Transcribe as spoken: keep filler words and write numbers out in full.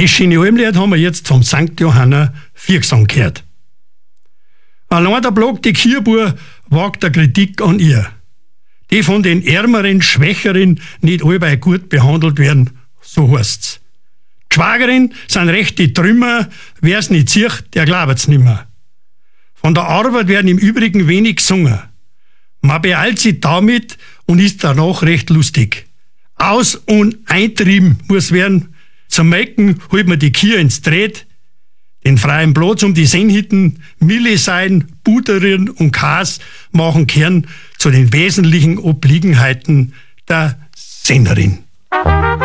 Das schöne Almlied haben wir jetzt vom Sankt Johanna Viergesang gehört. Allein der Block die Kirchbur wagt der Kritik an ihr. Die von den Ärmeren, Schwächeren nicht allbei gut behandelt werden, so heißt's. Die Schwagerin sind rechte Trümmer, wer's nicht sieht, der glaubt's nimmer. Von der Arbeit werden im Übrigen wenig gesungen. Man beeilt sich damit und ist danach recht lustig. Aus- und eintrieben muss werden. Zum Melken holt man die Kühe ins Dreht, den freien Platz um die Sennhitten, Milch sein, Buterieren und Kas machen Kern zu den wesentlichen Obliegenheiten der Sennerin.